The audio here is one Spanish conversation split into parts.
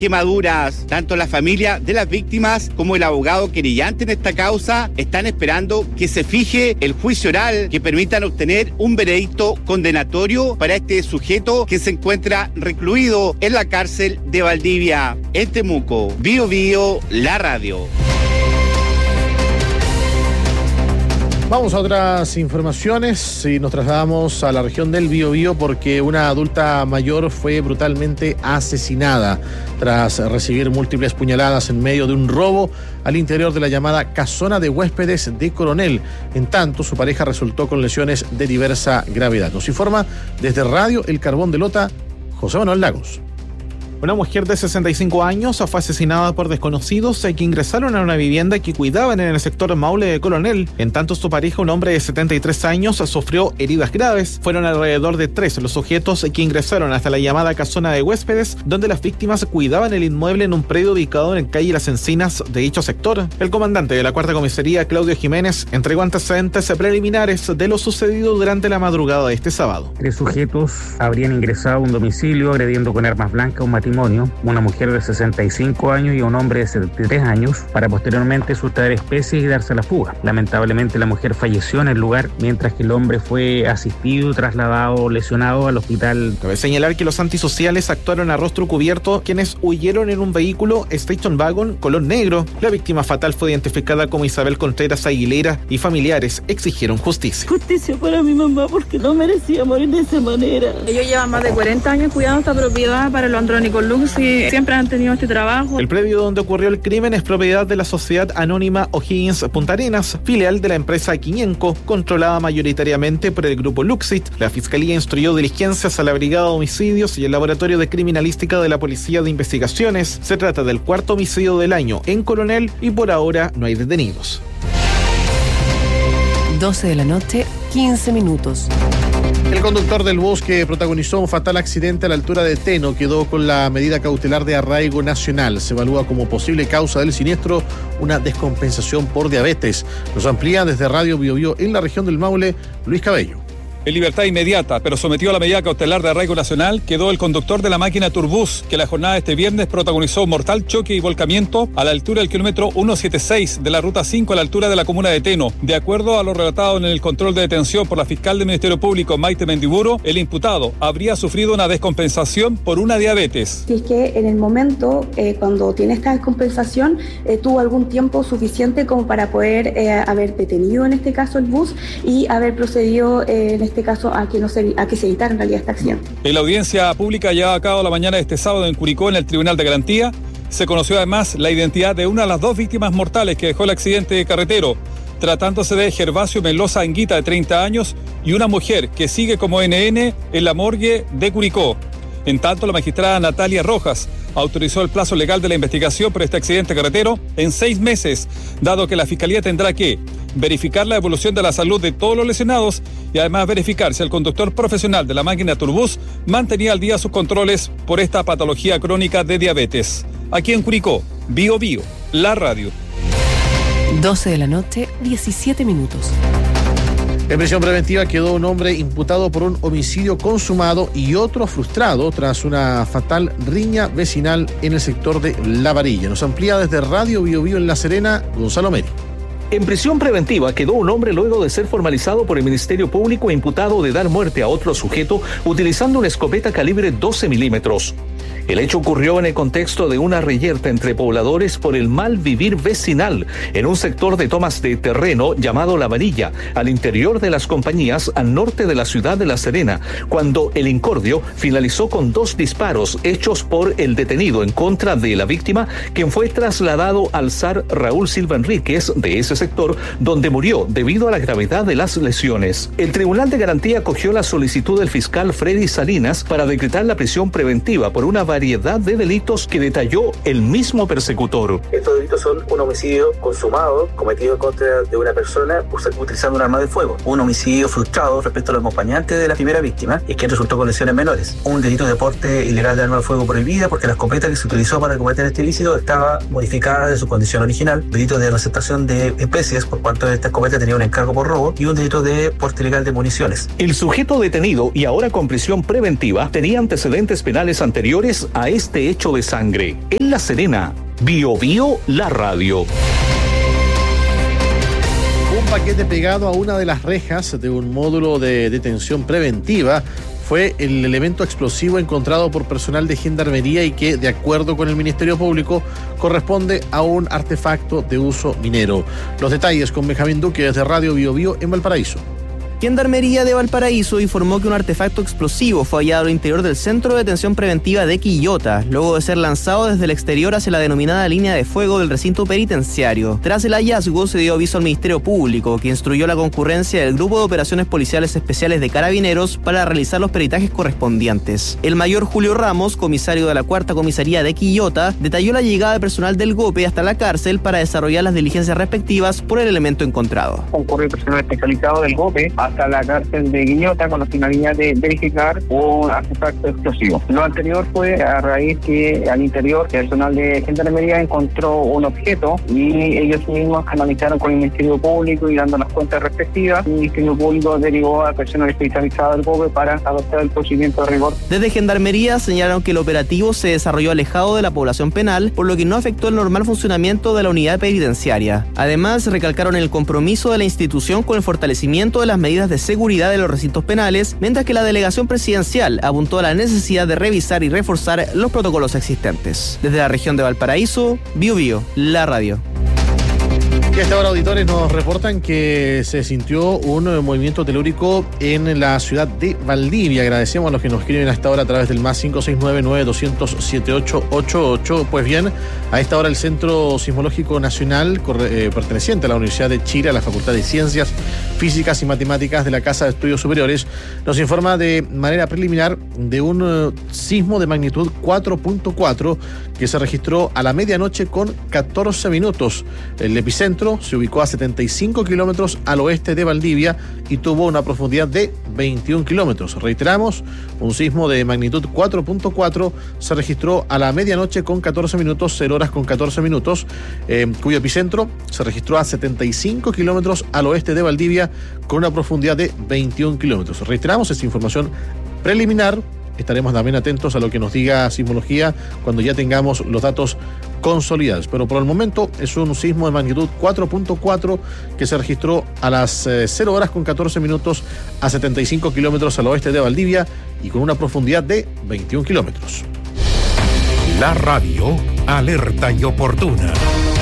quemaduras. Tanto la familia de las víctimas como el abogado querellante en esta causa están esperando que se fije el juicio oral que permitan obtener un veredicto condenatorio para este sujeto que se encuentra recluido en la cárcel de Valdivia. En Temuco, Bío Bío, la radio. Vamos a otras informaciones y nos trasladamos a la región del Biobío porque una adulta mayor fue brutalmente asesinada tras recibir múltiples puñaladas en medio de un robo al interior de la llamada casona de huéspedes de Coronel. En tanto, su pareja resultó con lesiones de diversa gravedad. Nos informa desde Radio El Carbón de Lota, José Manuel Lagos. Una mujer de 65 años fue asesinada por desconocidos que ingresaron a una vivienda que cuidaban en el sector Maule de Coronel. En tanto, su pareja, un hombre de 73 años, sufrió heridas graves. Fueron alrededor de 3 los sujetos que ingresaron hasta la llamada casona de huéspedes, donde las víctimas cuidaban el inmueble en un predio ubicado en calle Las Encinas de dicho sector. El comandante de la Cuarta Comisaría, Claudio Jiménez, entregó antecedentes preliminares de lo sucedido durante la madrugada de este sábado. 3 sujetos habrían ingresado a un domicilio agrediendo con armas blancas un matrimonio, una mujer de 65 años y un hombre de 73 años, para posteriormente sustraer especies y darse a la fuga. Lamentablemente la mujer falleció en el lugar, mientras que el hombre fue asistido, trasladado, lesionado al hospital. Cabe señalar que los antisociales actuaron a rostro cubierto, quienes huyeron en un vehículo Station Wagon color negro. La víctima fatal fue identificada como Isabel Contreras Aguilera y familiares exigieron justicia. Justicia para mi mamá porque no merecía morir de esa manera. Ellos llevan más de 40 años cuidando esta propiedad para los andrónicos Luxi, siempre han tenido este trabajo. El predio donde ocurrió el crimen es propiedad de la Sociedad Anónima O'Higgins Punta Arenas, filial de la empresa Quiñenco, controlada mayoritariamente por el grupo Luxit. La Fiscalía instruyó diligencias a la Brigada de Homicidios y el Laboratorio de Criminalística de la Policía de Investigaciones. Se trata del 4º homicidio del año en Coronel y por ahora no hay detenidos. 12 de la noche, 15 minutos. El conductor del bus que protagonizó un fatal accidente a la altura de Teno quedó con la medida cautelar de arraigo nacional. Se evalúa como posible causa del siniestro una descompensación por diabetes. Nos amplía desde Radio Biobío en la región del Maule, Luis Cabello. En libertad inmediata, pero sometido a la medida cautelar de arraigo nacional, quedó el conductor de la máquina Turbus, que la jornada de este viernes protagonizó un mortal choque y volcamiento a la altura del kilómetro 176 de la ruta 5 a la altura de la comuna de Teno. De acuerdo a lo relatado en el control de detención por la fiscal del Ministerio Público, Maite Mendiburo, el imputado habría sufrido una descompensación por una diabetes. Si es que en el momento, cuando tiene esta descompensación, tuvo algún tiempo suficiente como para poder haber detenido en este caso el bus y haber procedido en este caso a que se evitara en realidad este accidente. En la audiencia pública llevada a cabo la mañana de este sábado en Curicó, en el Tribunal de Garantía, se conoció además la identidad de una de las 2 víctimas mortales que dejó el accidente carretero, tratándose de Gervasio Menloza Anguita, de 30 años, y una mujer que sigue como NN en la morgue de Curicó. En tanto, la magistrada Natalia Rojas autorizó el plazo legal de la investigación por este accidente carretero en 6 meses, dado que la Fiscalía tendrá que verificar la evolución de la salud de todos los lesionados y además verificar si el conductor profesional de la máquina Turbus mantenía al día sus controles por esta patología crónica de diabetes. Aquí en Curicó, Bío Bío, la radio. 12 de la noche, 17 minutos. En prisión preventiva quedó un hombre imputado por un homicidio consumado y otro frustrado tras una fatal riña vecinal en el sector de La Varilla. Nos amplía desde Radio Biobío en La Serena, Gonzalo Meri. En prisión preventiva quedó un hombre luego de ser formalizado por el Ministerio Público e imputado de dar muerte a otro sujeto utilizando una escopeta calibre 12 milímetros. El hecho ocurrió en el contexto de una reyerta entre pobladores por el mal vivir vecinal en un sector de tomas de terreno llamado La Varilla, al interior de las compañías al norte de la ciudad de La Serena, cuando el incordio finalizó con 2 disparos hechos por el detenido en contra de la víctima, quien fue trasladado al SAR Raúl Silva Enríquez de ese sector, donde murió debido a la gravedad de las lesiones. El Tribunal de Garantía acogió la solicitud del fiscal Freddy Salinas para decretar la prisión preventiva por una variedad de delitos que detalló el mismo persecutor. Estos delitos son un homicidio consumado, cometido en contra de una persona utilizando un arma de fuego, un homicidio frustrado respecto a los acompañantes de la primera víctima y que resultó con lesiones menores, un delito de porte ilegal de arma de fuego prohibida porque la escopeta que se utilizó para cometer este ilícito estaba modificada de su condición original, delito de receptación de especies por cuanto esta escopeta tenía un encargo por robo y un delito de porte ilegal de municiones. El sujeto detenido y ahora con prisión preventiva tenía antecedentes penales anteriores detalles a este hecho de sangre. En La Serena, BioBio, la radio. Un paquete pegado a una de las rejas de un módulo de detención preventiva fue el elemento explosivo encontrado por personal de Gendarmería y que, de acuerdo con el Ministerio Público, corresponde a un artefacto de uso minero. Los detalles con Benjamín Duque desde Radio BioBio en Valparaíso. Gendarmería de Valparaíso informó que un artefacto explosivo fue hallado al interior del Centro de Detención Preventiva de Quillota, luego de ser lanzado desde el exterior hacia la denominada línea de fuego del recinto penitenciario. Tras el hallazgo, se dio aviso al Ministerio Público, que instruyó la concurrencia del Grupo de Operaciones Policiales Especiales de Carabineros para realizar los peritajes correspondientes. El mayor Julio Ramos, comisario de la Cuarta Comisaría de Quillota, detalló la llegada de personal del GOPE hasta la cárcel para desarrollar las diligencias respectivas por el elemento encontrado. Concurrió personal especializado del GOPE hasta la cárcel de Quillota con la finalidad de verificar un artefacto explosivo. Lo anterior fue a raíz que al interior el personal de Gendarmería encontró un objeto y ellos mismos canalizaron con el Ministerio Público y dando las cuentas respectivas. El Ministerio Público derivó a personal especializado del GOPE para adoptar el procedimiento de rigor. Desde Gendarmería señalaron que el operativo se desarrolló alejado de la población penal, por lo que no afectó el normal funcionamiento de la unidad penitenciaria. Además, recalcaron el compromiso de la institución con el fortalecimiento de las medidas de seguridad de los recintos penales, mientras que la delegación presidencial apuntó a la necesidad de revisar y reforzar los protocolos existentes. Desde la región de Valparaíso, BioBio, la radio. Y a esta hora, auditores, nos reportan que se sintió un movimiento telúrico en la ciudad de Valdivia. Agradecemos a los que nos escriben a esta hora a través del más 569-9200-7888. Pues bien, a esta hora el Centro Sismológico Nacional, perteneciente a la Universidad de Chile, a la Facultad de Ciencias Físicas y Matemáticas de la Casa de Estudios Superiores, nos informa de manera preliminar de un sismo de magnitud 4.4 que se registró a la medianoche con 14 minutos. El epicentro se ubicó a 75 kilómetros al oeste de Valdivia y tuvo una profundidad de 21 kilómetros. Reiteramos, un sismo de magnitud 4.4 se registró a la medianoche con 14 minutos, 0 horas con 14 minutos, cuyo epicentro se registró a 75 kilómetros al oeste de Valdivia con una profundidad de 21 kilómetros. Reiteramos, esta información preliminar. Estaremos también atentos a lo que nos diga Sismología cuando ya tengamos los datos consolidados. Pero por el momento es un sismo de magnitud 4.4 que se registró a las 0 horas con 14 minutos a 75 kilómetros al oeste de Valdivia y con una profundidad de 21 kilómetros. La radio, alerta y oportuna.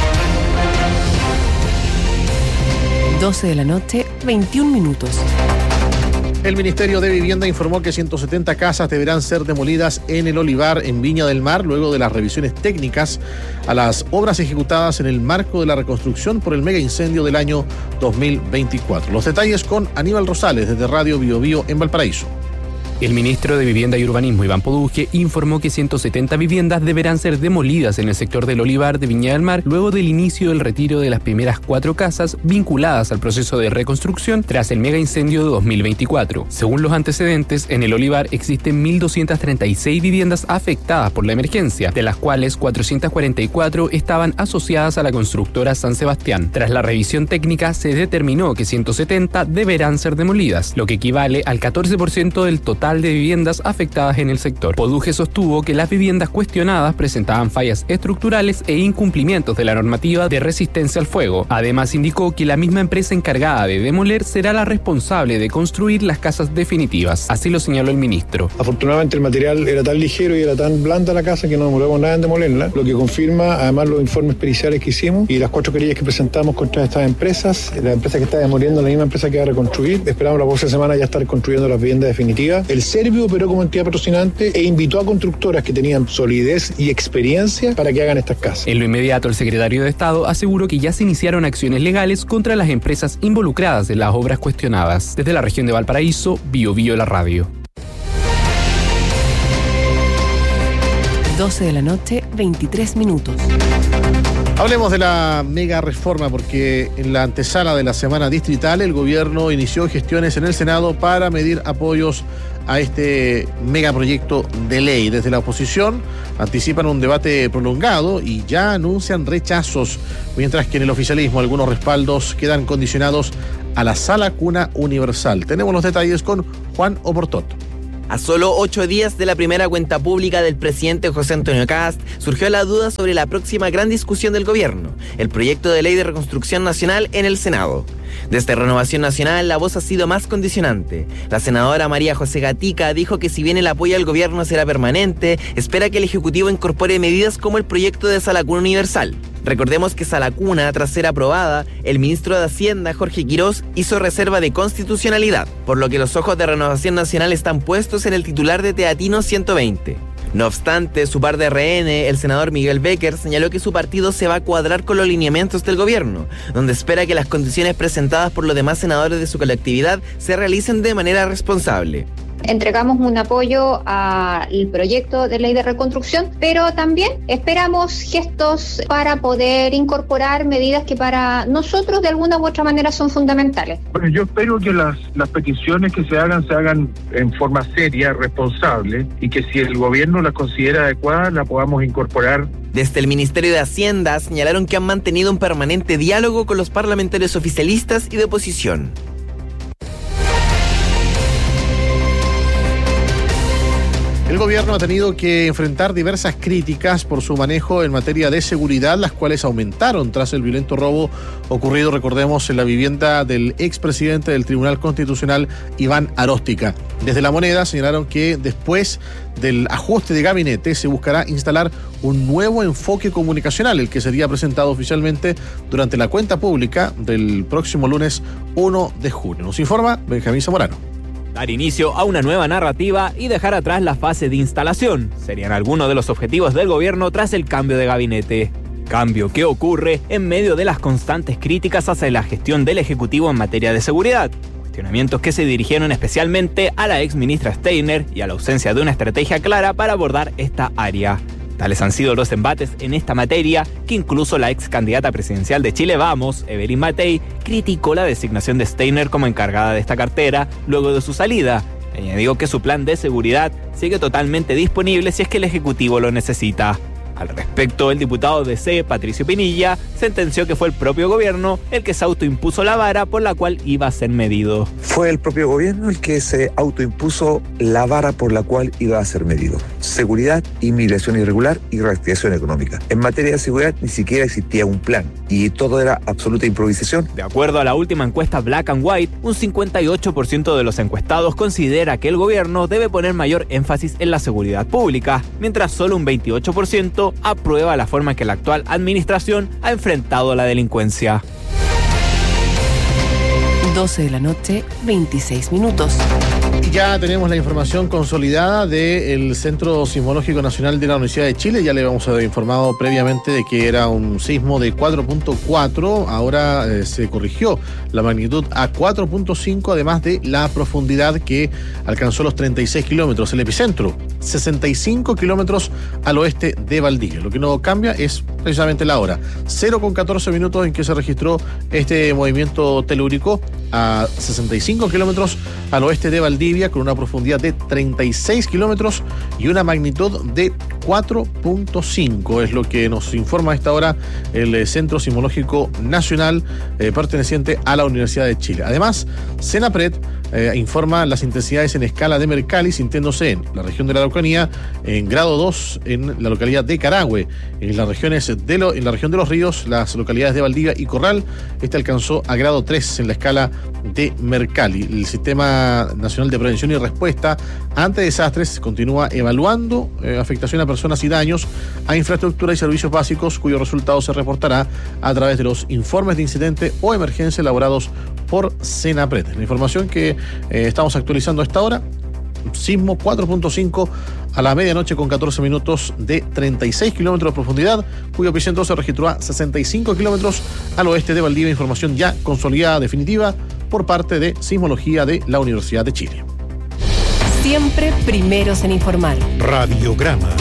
12 de la noche, 21 minutos. El Ministerio de Vivienda informó que 170 casas deberán ser demolidas en el Olivar, en Viña del Mar, luego de las revisiones técnicas a las obras ejecutadas en el marco de la reconstrucción por el mega incendio del año 2024. Los detalles con Aníbal Rosales desde Radio BioBio en Valparaíso. El ministro de Vivienda y Urbanismo, Iván Poduje, informó que 170 viviendas deberán ser demolidas en el sector del Olivar de Viña del Mar luego del inicio del retiro de las primeras 4 casas vinculadas al proceso de reconstrucción tras el mega incendio de 2024. Según los antecedentes, en el Olivar existen 1.236 viviendas afectadas por la emergencia, de las cuales 444 estaban asociadas a la constructora San Sebastián. Tras la revisión técnica, se determinó que 170 deberán ser demolidas, lo que equivale al 14% del total de viviendas afectadas en el sector. Poduje sostuvo que las viviendas cuestionadas presentaban fallas estructurales e incumplimientos de la normativa de resistencia al fuego. Además, indicó que la misma empresa encargada de demoler será la responsable de construir las casas definitivas. Así lo señaló el ministro. Afortunadamente el material era tan ligero y era tan blanda la casa que no demoramos nada en demolerla, lo que confirma además los informes periciales que hicimos y las 4 querellas que presentamos contra estas empresas. La empresa que está demoliendo es la misma empresa que va a reconstruir. Esperamos la próxima semana ya estar construyendo las viviendas definitivas. El Servio operó como entidad patrocinante e invitó a constructoras que tenían solidez y experiencia para que hagan estas casas. En lo inmediato, el secretario de Estado aseguró que ya se iniciaron acciones legales contra las empresas involucradas en las obras cuestionadas. Desde la región de Valparaíso, BioBio la radio. 12 de la noche, 23 minutos. Hablemos de la mega reforma porque en la antesala de la semana distrital el gobierno inició gestiones en el Senado para medir apoyos a este megaproyecto de ley. Desde la oposición anticipan un debate prolongado y ya anuncian rechazos, mientras que en el oficialismo algunos respaldos quedan condicionados a la sala cuna universal. Tenemos los detalles con Juan Oportot. A solo 8 días de la primera cuenta pública del presidente José Antonio Kast, surgió la duda sobre la próxima gran discusión del gobierno, el proyecto de ley de reconstrucción nacional en el Senado. Desde Renovación Nacional, la voz ha sido más condicionante. La senadora María José Gatica dijo que si bien el apoyo al gobierno será permanente, espera que el Ejecutivo incorpore medidas como el proyecto de Sala Cuna Universal. Recordemos que Sala Cuna, tras ser aprobada, el ministro de Hacienda, Jorge Quirós, hizo reserva de constitucionalidad, por lo que los ojos de Renovación Nacional están puestos en el titular de Teatino 120. No obstante, su par de RN, el senador Miguel Becker, señaló que su partido se va a cuadrar con los lineamientos del gobierno, donde espera que las condiciones presentadas por los demás senadores de su colectividad se realicen de manera responsable. Entregamos un apoyo al proyecto de ley de reconstrucción, pero también esperamos gestos para poder incorporar medidas que para nosotros de alguna u otra manera son fundamentales. Bueno, yo espero que las peticiones que se hagan en forma seria, responsable, y que si el gobierno las considera adecuadas, la podamos incorporar. Desde el Ministerio de Hacienda señalaron que han mantenido un permanente diálogo con los parlamentarios oficialistas y de oposición. El gobierno ha tenido que enfrentar diversas críticas por su manejo en materia de seguridad, las cuales aumentaron tras el violento robo ocurrido, recordemos, en la vivienda del expresidente del Tribunal Constitucional, Iván Aróstica. Desde La Moneda señalaron que después del ajuste de gabinete se buscará instalar un nuevo enfoque comunicacional, el que sería presentado oficialmente durante la cuenta pública del próximo lunes 1 de junio. Nos informa Benjamín Zamorano. Dar inicio a una nueva narrativa y dejar atrás la fase de instalación serían algunos de los objetivos del gobierno tras el cambio de gabinete. Cambio que ocurre en medio de las constantes críticas hacia la gestión del Ejecutivo en materia de seguridad. Cuestionamientos que se dirigieron especialmente a la exministra Steiner y a la ausencia de una estrategia clara para abordar esta área. Tales han sido los embates en esta materia, que incluso la ex candidata presidencial de Chile Vamos, Evelyn Matei, criticó la designación de Steiner como encargada de esta cartera luego de su salida. Añadió que su plan de seguridad sigue totalmente disponible si es que el Ejecutivo lo necesita. Al respecto, el diputado de C, Patricio Pinilla, sentenció que fue el propio gobierno el que se autoimpuso la vara por la cual iba a ser medido. Fue el propio gobierno el que se autoimpuso la vara por la cual iba a ser medido. Seguridad, inmigración irregular y reactivación económica. En materia de seguridad ni siquiera existía un plan y todo era absoluta improvisación. De acuerdo a la última encuesta Black and White, un 58% de los encuestados considera que el gobierno debe poner mayor énfasis en la seguridad pública, mientras solo un 28% aprueba la forma en que la actual administración ha enfrentado la delincuencia. 12 de la noche, 26 minutos. Y ya tenemos la información consolidada del Centro Sismológico Nacional de la Universidad de Chile. Ya le habíamos informado previamente de que era un sismo de 4.4. Ahora se corrigió la magnitud a 4.5, además de la profundidad que alcanzó los 36 kilómetros. El epicentro, 65 kilómetros al oeste de Valdivia. Lo que no cambia es precisamente la hora. 0,14 minutos en que se registró este movimiento telúrico a 65 kilómetros al oeste de Valdivia, con una profundidad de 36 kilómetros y una magnitud de 4.5. Es lo que nos informa a esta hora el Centro Sismológico Nacional perteneciente a la Universidad de Chile. Además, Senapred informa las intensidades en escala de Mercalli, sintiéndose en la región de la Araucanía en grado 2 en la localidad de Carahue. En las regiones en la región de los ríos, las localidades de Valdivia y Corral, alcanzó a grado 3 en la escala de Mercalli. El Sistema Nacional de Prevención y Respuesta ante Desastres continúa evaluando afectación a personas y daños a infraestructura y servicios básicos, cuyo resultado se reportará a través de los informes de incidente o emergencia elaborados por Senapred. La información que estamos actualizando a esta hora: sismo 4.5 a la medianoche con 14 minutos de 36 kilómetros de profundidad, cuyo epicentro se registró a 65 kilómetros al oeste de Valdivia. Información ya consolidada definitiva por parte de Sismología de la Universidad de Chile. Siempre primeros en informar. Radiograma.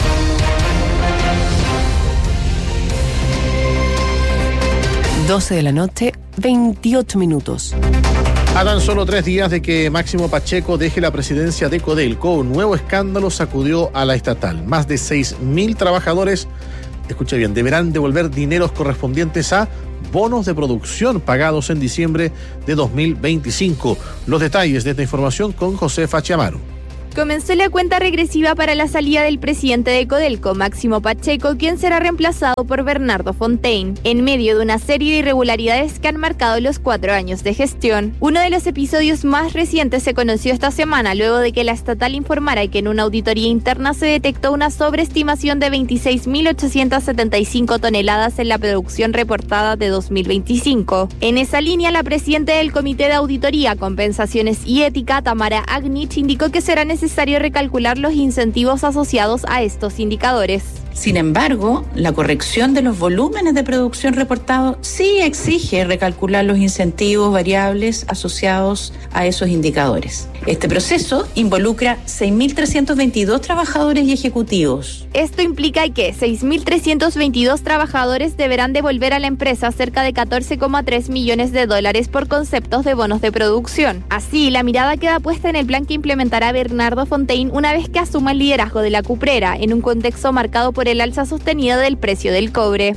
Doce de la noche, 28 minutos. A tan solo 3 días de que Máximo Pacheco deje la presidencia de Codelco, un nuevo escándalo sacudió a la estatal. Más de 6.000 trabajadores, escuche bien, deberán devolver dineros correspondientes a bonos de producción pagados en diciembre de 2025. Los detalles de esta información con Josefa Chiamaro. Comenzó la cuenta regresiva para la salida del presidente de Codelco, Máximo Pacheco, quien será reemplazado por Bernardo Fontaine, en medio de una serie de irregularidades que han marcado los 4 años de gestión. Uno de los episodios más recientes se conoció esta semana, luego de que la estatal informara que en una auditoría interna se detectó una sobreestimación de 26.875 toneladas en la producción reportada de 2025. En esa línea, la presidenta del Comité de Auditoría, Compensaciones y Ética, Tamara Agnich, indicó que será necesario recalcular los incentivos asociados a estos indicadores. Sin embargo, la corrección de los volúmenes de producción reportados sí exige recalcular los incentivos variables asociados a esos indicadores. Este proceso involucra 6.322 trabajadores y ejecutivos. Esto implica que 6.322 trabajadores deberán devolver a la empresa cerca de $14,3 millones por conceptos de bonos de producción. Así, la mirada queda puesta en el plan que implementará Bernardo Fontaine una vez que asuma el liderazgo de la cuprera, en un contexto marcado por el alza sostenida del precio del cobre.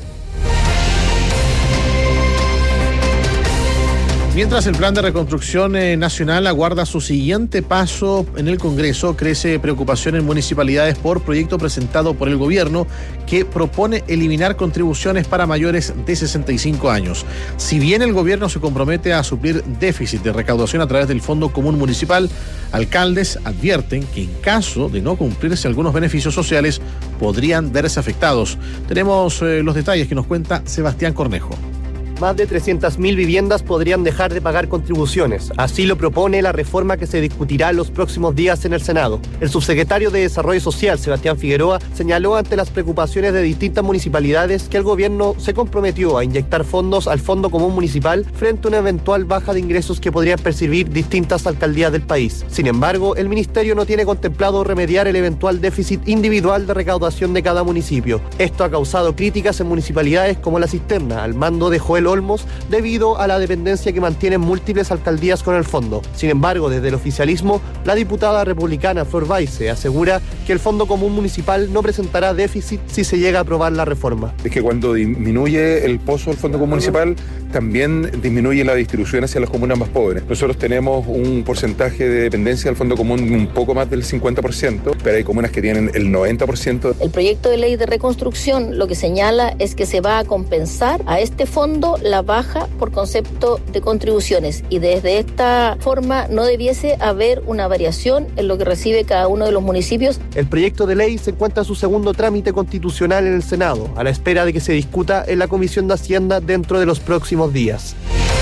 Mientras el plan de reconstrucción nacional aguarda su siguiente paso en el Congreso, crece preocupación en municipalidades por proyecto presentado por el gobierno que propone eliminar contribuciones para mayores de 65 años. Si bien el gobierno se compromete a suplir déficit de recaudación a través del Fondo Común Municipal, alcaldes advierten que en caso de no cumplirse algunos beneficios sociales podrían verse afectados. Tenemos los detalles que nos cuenta Sebastián Cornejo. Más de 300.000 viviendas podrían dejar de pagar contribuciones. Así lo propone la reforma que se discutirá los próximos días en el Senado. El subsecretario de Desarrollo Social, Sebastián Figueroa, señaló ante las preocupaciones de distintas municipalidades que el gobierno se comprometió a inyectar fondos al Fondo Común Municipal frente a una eventual baja de ingresos que podrían percibir distintas alcaldías del país. Sin embargo, el ministerio no tiene contemplado remediar el eventual déficit individual de recaudación de cada municipio. Esto ha causado críticas en municipalidades como La Cisterna, al mando de Joel Olmos, debido a la dependencia que mantienen múltiples alcaldías con el fondo. Sin embargo, desde el oficialismo, la diputada republicana Flor Baise asegura que el Fondo Común Municipal no presentará déficit si se llega a aprobar la reforma. Es que cuando disminuye el pozo del Fondo Común Municipal, también disminuye la distribución hacia las comunas más pobres. Nosotros tenemos un porcentaje de dependencia del Fondo Común un poco más del 50%, pero hay comunas que tienen el 90%. El proyecto de ley de reconstrucción lo que señala es que se va a compensar a este fondo la baja por concepto de contribuciones, y desde esta forma no debiese haber una variación en lo que recibe cada uno de los municipios. El proyecto de ley se encuentra en su segundo trámite constitucional en el Senado, a la espera de que se discuta en la Comisión de Hacienda dentro de los próximos días.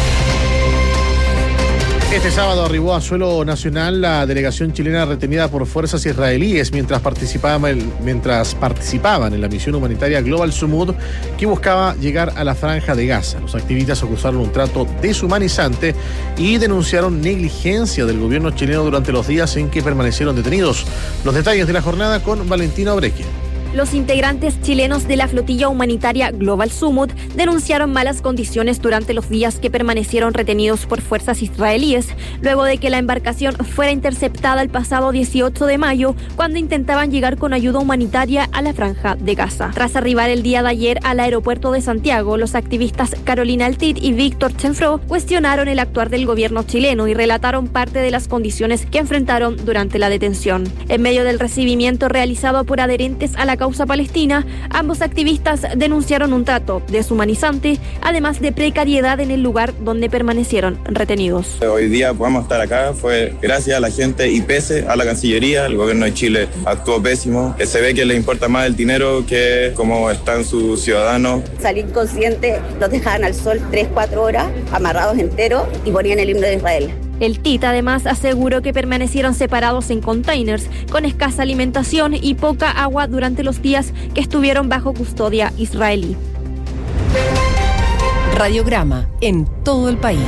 Este sábado arribó a suelo nacional la delegación chilena retenida por fuerzas israelíes mientras participaban en la misión humanitaria Global Sumud, que buscaba llegar a la Franja de Gaza. Los activistas acusaron un trato deshumanizante y denunciaron negligencia del gobierno chileno durante los días en que permanecieron detenidos. Los detalles de la jornada con Valentina Obreque. Los integrantes chilenos de la flotilla humanitaria Global Sumud denunciaron malas condiciones durante los días que permanecieron retenidos por fuerzas israelíes, luego de que la embarcación fuera interceptada el pasado 18 de mayo, cuando intentaban llegar con ayuda humanitaria a la Franja de Gaza. Tras arribar el día de ayer al aeropuerto de Santiago, los activistas Carolina Altit y Víctor Chenfro cuestionaron el actuar del gobierno chileno y relataron parte de las condiciones que enfrentaron durante la detención. En medio del recibimiento realizado por adherentes a la causa palestina, ambos activistas denunciaron un trato deshumanizante, además de precariedad en el lugar donde permanecieron retenidos. Hoy día podemos estar acá fue gracias a la gente y pese a la Cancillería. El gobierno de Chile actuó pésimo. Se ve que le importa más el dinero que cómo están sus ciudadanos. Salir consciente, los dejaban al sol 3-4 horas, amarrados enteros, y ponían el himno de Israel. El TIT además aseguró que permanecieron separados en containers, con escasa alimentación y poca agua durante los días que estuvieron bajo custodia israelí. Radiograma en todo el país.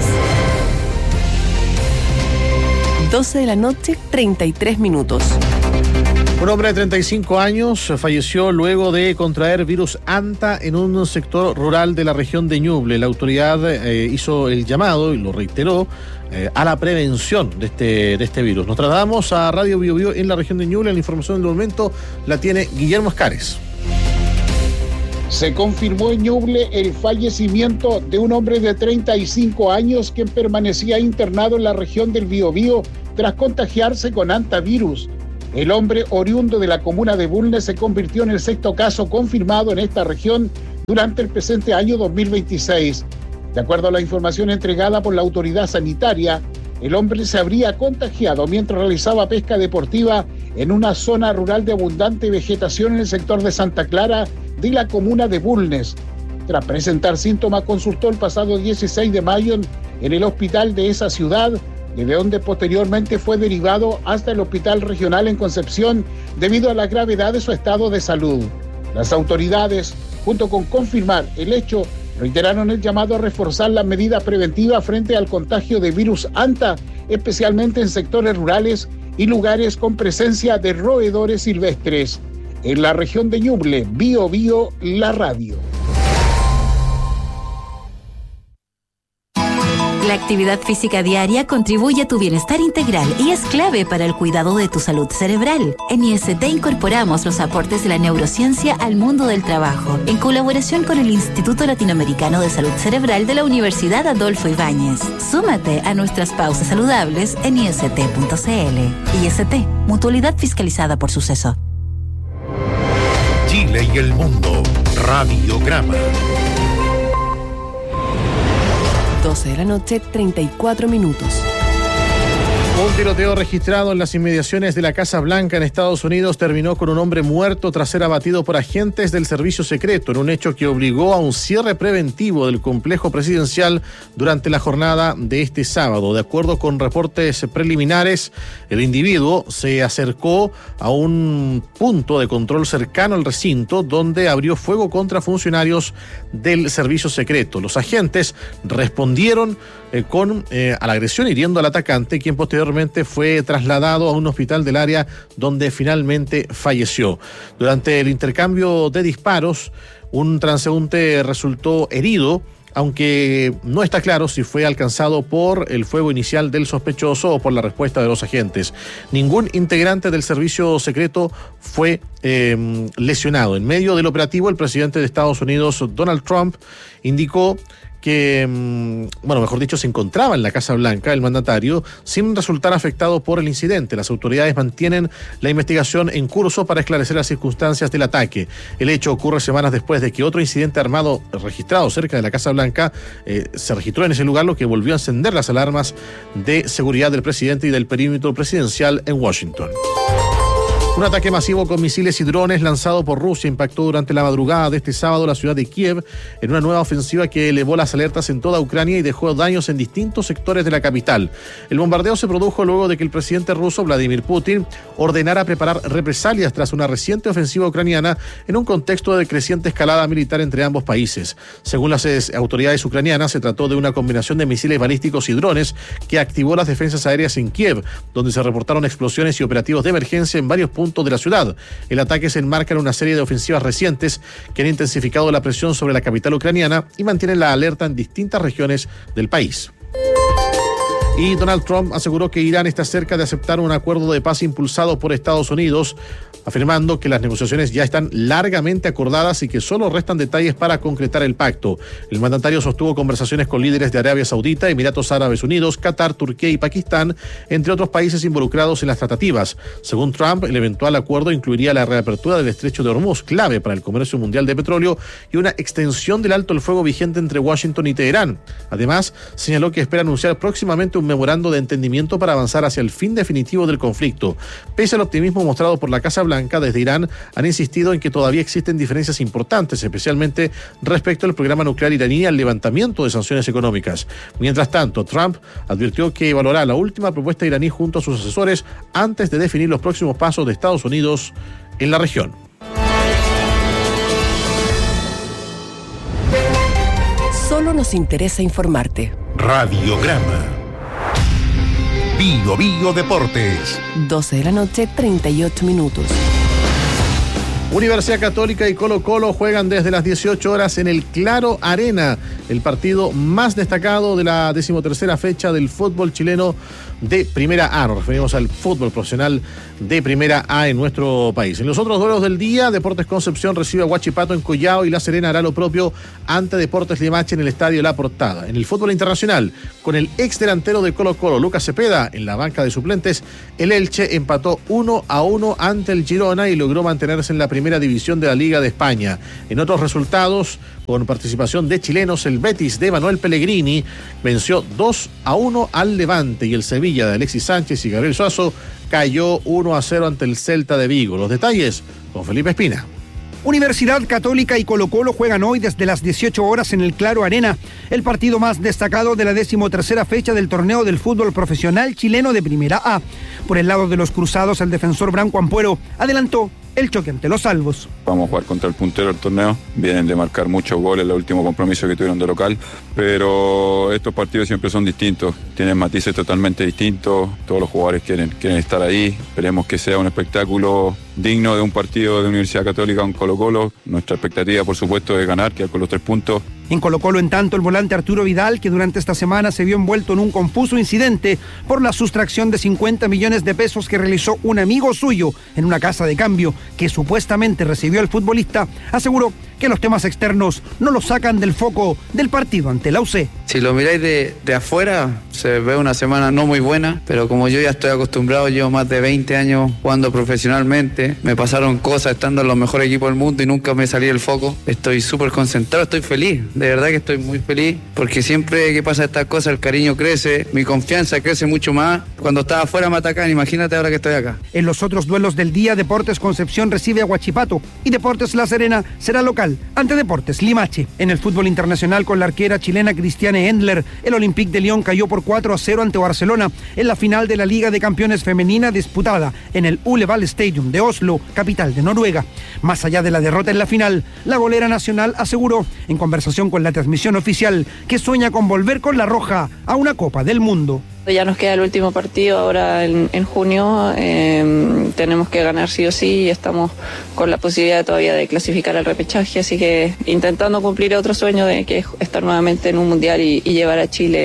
12 de la noche, 33 minutos. Un hombre de 35 años falleció luego de contraer virus Anta en un sector rural de la región de Ñuble. La autoridad hizo el llamado y lo reiteró a la prevención de este virus. Nos trasladamos a Radio Bio Bio en la región de Ñuble. La información del momento la tiene Guillermo Escares. Se confirmó en Ñuble el fallecimiento de un hombre de 35 años quien permanecía internado en la región del Biobío tras contagiarse con hantavirus. El hombre oriundo de la comuna de Bulnes se convirtió en el 6º caso confirmado en esta región durante el presente año 2026. De acuerdo a la información entregada por la autoridad sanitaria, el hombre se habría contagiado mientras realizaba pesca deportiva en una zona rural de abundante vegetación en el sector de Santa Clara de la comuna de Bulnes. Tras presentar síntomas, consultó el pasado 16 de mayo en el hospital de esa ciudad, desde donde posteriormente fue derivado hasta el hospital regional en Concepción debido a la gravedad de su estado de salud. Las autoridades, junto con confirmar el hecho, reiteraron el llamado a reforzar las medidas preventivas frente al contagio de virus Anta, especialmente en sectores rurales y lugares con presencia de roedores silvestres. En la región de Ñuble, Bío Bío, la radio. La actividad física diaria contribuye a tu bienestar integral y es clave para el cuidado de tu salud cerebral. En IST incorporamos los aportes de la neurociencia al mundo del trabajo, en colaboración con el Instituto Latinoamericano de Salud Cerebral de la Universidad Adolfo Ibáñez. Súmate a nuestras pausas saludables en ist.cl. IST, mutualidad fiscalizada por Suceso. Chile y el mundo, Radiograma. 12 de la noche, 34 minutos. Un tiroteo registrado en las inmediaciones de la Casa Blanca en Estados Unidos terminó con un hombre muerto tras ser abatido por agentes del servicio secreto en un hecho que obligó a un cierre preventivo del complejo presidencial durante la jornada de este sábado. De acuerdo con reportes preliminares, el individuo se acercó a un punto de control cercano al recinto donde abrió fuego contra funcionarios del servicio secreto. Los agentes respondieron a la agresión hiriendo al atacante, quien posteriormente fue trasladado a un hospital del área donde finalmente falleció. Durante el intercambio de disparos, un transeúnte resultó herido, aunque no está claro si fue alcanzado por el fuego inicial del sospechoso o por la respuesta de los agentes. Ningún integrante del servicio secreto fue lesionado. En medio del operativo, el presidente de Estados Unidos, Donald Trump, indicó que, se encontraba en la Casa Blanca, el mandatario, sin resultar afectado por el incidente. Las autoridades mantienen la investigación en curso para esclarecer las circunstancias del ataque. El hecho ocurre semanas después de que otro incidente armado registrado cerca de la Casa Blanca se registró en ese lugar, lo que volvió a encender las alarmas de seguridad del presidente y del perímetro presidencial en Washington. Un ataque masivo con misiles y drones lanzado por Rusia impactó durante la madrugada de este sábado la ciudad de Kiev en una nueva ofensiva que elevó las alertas en toda Ucrania y dejó daños en distintos sectores de la capital. El bombardeo se produjo luego de que el presidente ruso Vladimir Putin ordenara preparar represalias tras una reciente ofensiva ucraniana en un contexto de creciente escalada militar entre ambos países. Según las autoridades ucranianas, se trató de una combinación de misiles balísticos y drones que activó las defensas aéreas en Kiev, donde se reportaron explosiones y operativos de emergencia en varios puntos de la ciudad. El ataque se enmarca en una serie de ofensivas recientes que han intensificado la presión sobre la capital ucraniana y mantienen la alerta en distintas regiones del país. Y Donald Trump aseguró que Irán está cerca de aceptar un acuerdo de paz impulsado por Estados Unidos, afirmando que las negociaciones ya están largamente acordadas y que solo restan detalles para concretar el pacto. El mandatario sostuvo conversaciones con líderes de Arabia Saudita, Emiratos Árabes Unidos, Qatar, Turquía y Pakistán, entre otros países involucrados en las tratativas. Según Trump, el eventual acuerdo incluiría la reapertura del estrecho de Hormuz, clave para el comercio mundial de petróleo, y una extensión del alto el fuego vigente entre Washington y Teherán. Además, señaló que espera anunciar próximamente un memorando de entendimiento para avanzar hacia el fin definitivo del conflicto. Pese al optimismo mostrado por la Casa Blanca, desde Irán han insistido en que todavía existen diferencias importantes, especialmente respecto al programa nuclear iraní y al levantamiento de sanciones económicas. Mientras tanto, Trump advirtió que evaluará la última propuesta iraní junto a sus asesores antes de definir los próximos pasos de Estados Unidos en la región. Solo nos interesa informarte. Radiograma. Bío Bío Deportes. 12 de la noche, 38 minutos. Universidad Católica y Colo-Colo juegan desde las 18 horas en el Claro Arena, el partido más destacado de la 13ª fecha del fútbol chileno de Primera A. Nos referimos al fútbol profesional de Primera A en nuestro país. En los otros duelos del día, Deportes Concepción recibe a Huachipato en Collao y La Serena hará lo propio ante Deportes Limache en el Estadio La Portada. En el fútbol internacional, con el ex delantero de Colo-Colo, Lucas Cepeda, en la banca de suplentes, el Elche empató 1-1 ante el Girona y logró mantenerse en la primera división de la Liga de España. En otros resultados, con participación de chilenos, el Betis de Manuel Pellegrini venció 2-1 al Levante y el Sevilla de Alexis Sánchez y Gabriel Suazo cayó 1-0 ante el Celta de Vigo. Los detalles con Felipe Espina. Universidad Católica y Colo-Colo juegan hoy desde las 18 horas en el Claro Arena, el partido más destacado de la 13ª fecha del torneo del fútbol profesional chileno de Primera A. Por el lado de los cruzados, el defensor Branco Ampuero adelantó el choque ante los salvos. Vamos a jugar contra el puntero del torneo, vienen de marcar muchos goles en el último compromiso que tuvieron de local, pero estos partidos siempre son distintos, tienen matices totalmente distintos, todos los jugadores quieren estar ahí, esperemos que sea un espectáculo digno de un partido de Universidad Católica con Colo-Colo. Nuestra expectativa, por supuesto, es ganar, quedar con los 3 puntos. En Colo-Colo, en tanto, el volante Arturo Vidal, que durante esta semana se vio envuelto en un confuso incidente por la sustracción de 50 millones de pesos que realizó un amigo suyo en una casa de cambio que supuestamente recibió el futbolista, aseguró que los temas externos no lo sacan del foco del partido ante la UC. Si lo miráis de afuera, se ve una semana no muy buena, pero como yo ya estoy acostumbrado, llevo más de 20 años jugando profesionalmente, me pasaron cosas estando en los mejores equipos del mundo y nunca me salí del foco. Estoy súper concentrado, estoy feliz, de verdad que estoy muy feliz, porque siempre que pasa estas cosas el cariño crece, mi confianza crece mucho más. Cuando estaba afuera me atacan, imagínate ahora que estoy acá. En los otros duelos del día, Deportes Concepción recibe a Huachipato y Deportes La Serena será local ante Deportes Limache. En el fútbol internacional, con la arquera chilena Cristiane Endler, el Olympique de Lyon cayó por 4-0 ante Barcelona en la final de la Liga de Campeones Femenina disputada en el Uleval Stadium de Oslo, capital de Noruega. Más allá de la derrota en la final, la golera nacional aseguró, en conversación con la transmisión oficial, que sueña con volver con la roja a una Copa del Mundo. Ya nos queda el último partido ahora en junio, tenemos que ganar sí o sí y estamos con la posibilidad todavía de clasificar al repechaje, así que intentando cumplir otro sueño de que es estar nuevamente en un mundial y llevar a Chile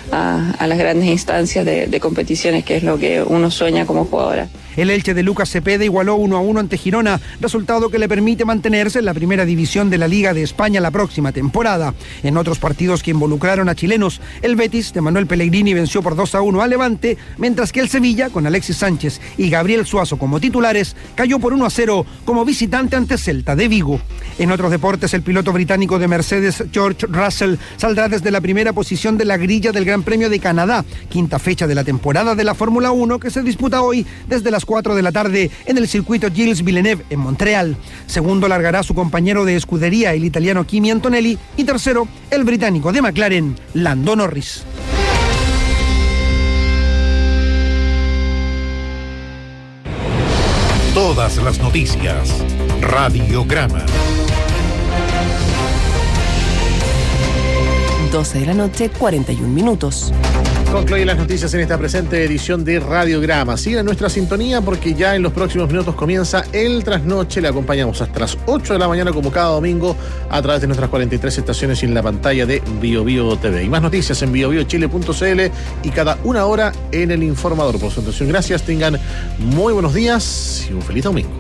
a las grandes instancias de competiciones, que es lo que uno sueña como jugadora. El Elche de Lucas Cepeda igualó 1-1 ante Girona, resultado que le permite mantenerse en la primera división de la Liga de España la próxima temporada. En otros partidos que involucraron a chilenos, el Betis de Manuel Pellegrini venció por 2-1 a Levante, mientras que el Sevilla, con Alexis Sánchez y Gabriel Suazo como titulares, cayó por 1-0 como visitante ante Celta de Vigo. En otros deportes, el piloto británico de Mercedes, George Russell, saldrá desde la primera posición de la grilla del Gran Premio de Canadá, quinta fecha de la temporada de la Fórmula 1 que se disputa hoy desde las 4 de la tarde en el circuito Gilles Villeneuve en Montreal. Segundo largará su compañero de escudería, el italiano Kimi Antonelli, y tercero, el británico de McLaren, Lando Norris. Todas las noticias. Radiograma. 12 de la noche, 41 minutos. Concluyen las noticias en esta presente edición de Radiograma. Sigan nuestra sintonía porque ya en los próximos minutos comienza el trasnoche. Le acompañamos hasta las 8 de la mañana como cada domingo a través de nuestras 43 estaciones y en la pantalla de BioBio TV. Y más noticias en biobiochile.cl y cada una hora en El Informador. Por su atención, gracias. Tengan muy buenos días y un feliz domingo.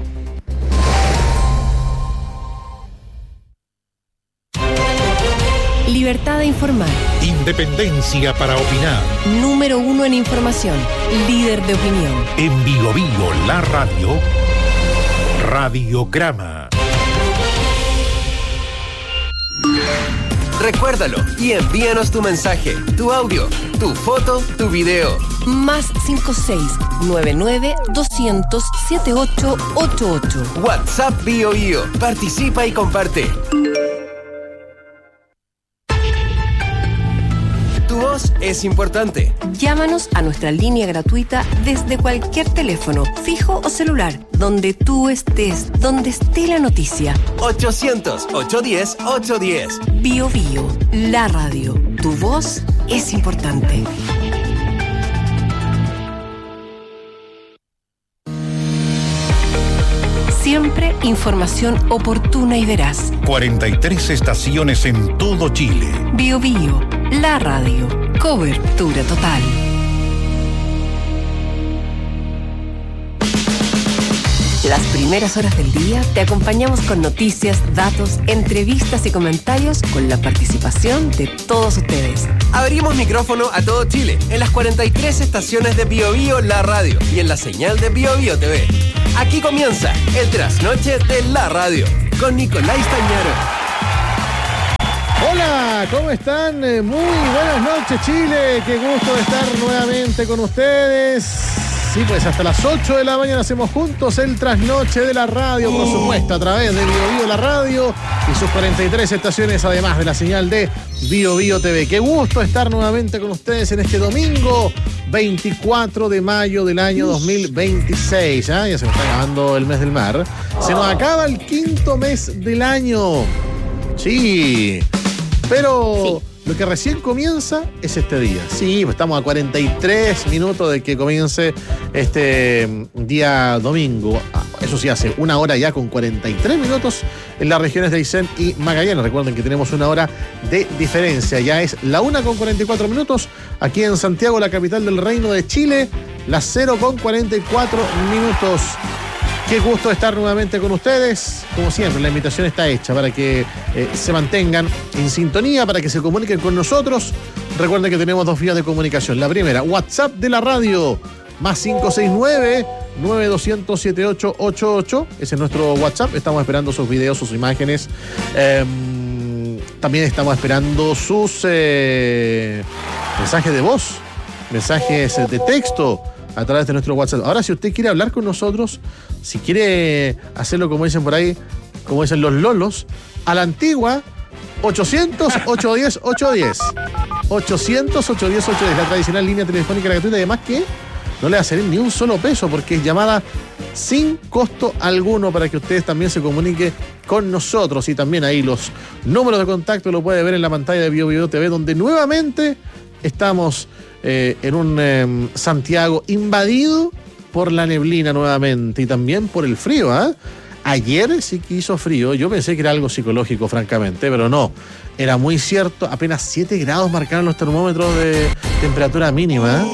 Libertad de informar. Independencia para opinar. Número 1 en información. Líder de opinión. En BioBio, la radio. Radiograma. Recuérdalo y envíanos tu mensaje, tu audio, tu foto, tu video. Más 56-99-200-7888. WhatsApp BioBio. Participa y comparte. Tu voz es importante. Llámanos a nuestra línea gratuita desde cualquier teléfono, fijo o celular, donde tú estés, donde esté la noticia. 800-810-810. Bio Bio, la radio. Tu voz es importante. Siempre información oportuna y veraz. 43 estaciones en todo Chile. Bio Bio, la radio. Cobertura total. Las primeras horas del día te acompañamos con noticias, datos, entrevistas y comentarios con la participación de todos ustedes. Abrimos micrófono a todo Chile en las 43 estaciones de Bio Bio La Radio y en la señal de Bio Bio TV. Aquí comienza el trasnoche de la radio con Nicolás Stañaro. Hola, ¿cómo están? Muy buenas noches, Chile. Qué gusto de estar nuevamente con ustedes. Sí, pues hasta las 8 de la mañana hacemos juntos el trasnoche de la radio, por supuesto, a través de Bio Bio La Radio y sus 43 estaciones, además de la señal de Bio Bio TV. Qué gusto estar nuevamente con ustedes en este domingo 24 de mayo del año 2026. Ya se nos está acabando el mes del mar. Se nos acaba el quinto mes del año. Sí, pero... sí. Lo que recién comienza es este día. Sí, pues estamos a 43 minutos de que comience este día domingo. Eso sí, hace una hora ya con 43 minutos en las regiones de Aysén y Magallanes. Recuerden que tenemos una hora de diferencia. Ya es la 1 con 44 minutos. Aquí en Santiago, la capital del Reino de Chile, las 0 con 44 minutos. Qué gusto estar nuevamente con ustedes. Como siempre, la invitación está hecha para que se mantengan en sintonía, para que se comuniquen con nosotros. Recuerden que tenemos dos vías de comunicación. La primera, WhatsApp de la radio, más 569-9200-7888. Ese es nuestro WhatsApp. Estamos esperando sus videos, sus imágenes. También estamos esperando sus mensajes de voz, mensajes de texto, a través de nuestro WhatsApp. Ahora, si usted quiere hablar con nosotros, si quiere hacerlo como dicen por ahí, como dicen los lolos, a la antigua, 800-810-810. 800-810-810, la tradicional línea telefónica gratuita, además que no le va a salir ni un solo peso porque es llamada sin costo alguno para que ustedes también se comuniquen con nosotros. Y también ahí los números de contacto lo puede ver en la pantalla de Bio Bio TV, donde nuevamente estamos en un Santiago invadido por la neblina nuevamente y también por el frío. Ayer sí que hizo frío. Yo pensé que era algo psicológico, francamente, pero no. Era muy cierto. Apenas 7 grados marcaron los termómetros de temperatura mínima.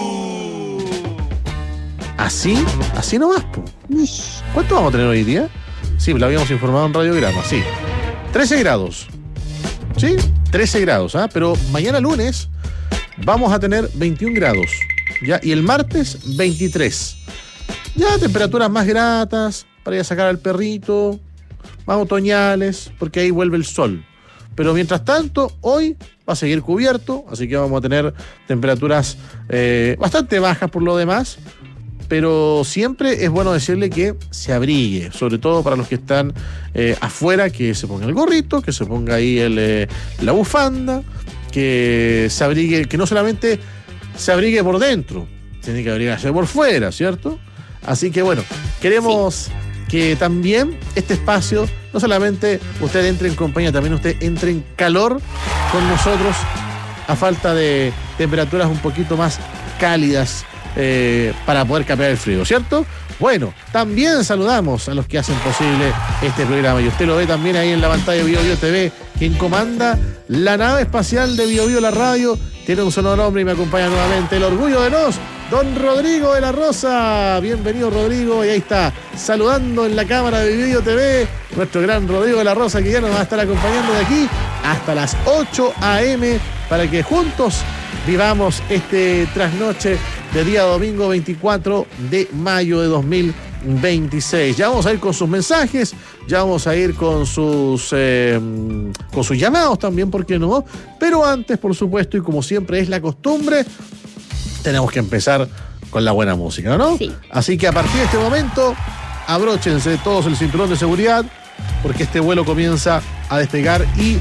Así nomás, po. ¿Cuánto vamos a tener hoy día? Sí, lo habíamos informado en Radiograma, sí. 13 grados. Sí, 13 grados, pero mañana lunes vamos a tener 21 grados, ¿ya? Y el martes, 23. Ya temperaturas más gratas para ir a sacar al perrito, más otoñales, porque ahí vuelve el sol. Pero mientras tanto, hoy va a seguir cubierto, así que vamos a tener temperaturas bastante bajas por lo demás, pero siempre es bueno decirle que se abrigue, sobre todo para los que están afuera, que se ponga el gorrito, que se ponga ahí la bufanda, que se abrigue, que no solamente se abrigue por dentro, tiene que abrigarse por fuera, ¿cierto? Así que bueno, queremos que también este espacio, no solamente usted entre en compañía, también usted entre en calor con nosotros, a falta de temperaturas un poquito más cálidas para poder capear el frío, ¿cierto? Bueno, también saludamos a los que hacen posible este programa y usted lo ve también ahí en la pantalla de Bio Bio TV. Quien comanda la nave espacial de Bio Bio La Radio tiene un solo nombre y me acompaña nuevamente el orgullo de nos, don Rodrigo de la Rosa. Bienvenido, Rodrigo, y ahí está saludando en la cámara de Bio Bio TV nuestro gran Rodrigo de la Rosa, que ya nos va a estar acompañando de aquí hasta las 8 a.m. para que juntos vivamos este trasnoche de día domingo 24 de mayo de 2026. Ya vamos a ir con sus mensajes, ya vamos a ir con sus llamados también, ¿por qué no? Pero antes, por supuesto, y como siempre es la costumbre, tenemos que empezar con la buena música, ¿no? Sí. Así que a partir de este momento, abróchense todos el cinturón de seguridad, porque este vuelo comienza a despegar y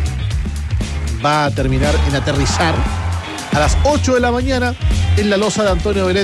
va a terminar en aterrizar a las 8 de la mañana en la losa de Antonio Belet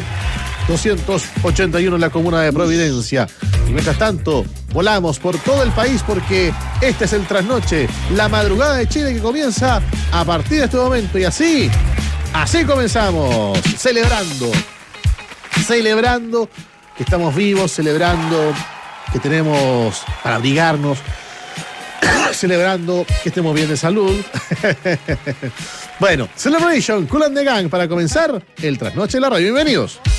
281 en la comuna de Providencia. Y mientras tanto, volamos por todo el país porque este es el trasnoche, la madrugada de Chile, que comienza a partir de este momento. Y así comenzamos, celebrando que estamos vivos, celebrando que tenemos para abrigarnos, celebrando que estemos bien de salud. Bueno, Celebration, Kool and the Gang, para comenzar el Trasnoche de la Radio. Bienvenidos.